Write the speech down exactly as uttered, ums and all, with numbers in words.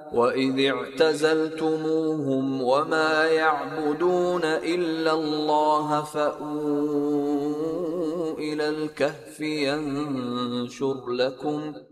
وإذ اعتزلتموهم وما يعبدون إلا الله فأووا إلى الكهف ينشر لكم